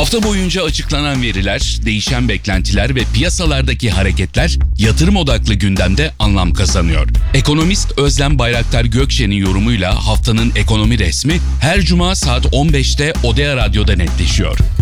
Hafta boyunca açıklanan veriler, değişen beklentiler ve piyasalardaki hareketler yatırım odaklı gündemde anlam kazanıyor. Ekonomist Özlem Bayraktar Gökşen'in yorumuyla haftanın ekonomi resmi her cuma saat 15'te Odea Radyo'da netleşiyor.